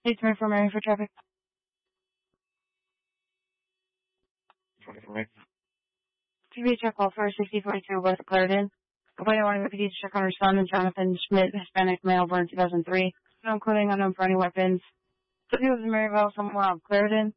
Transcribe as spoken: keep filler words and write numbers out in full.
It's me for Mary for traffic. T V check call for sixty forty-two West Clarendon. Complaint wanting the P D to check on her son, Jonathan Schmidt, Hispanic male, born two thousand three. No clothing unknown for any weapons. So he was in Maryville, somewhere off Clarendon.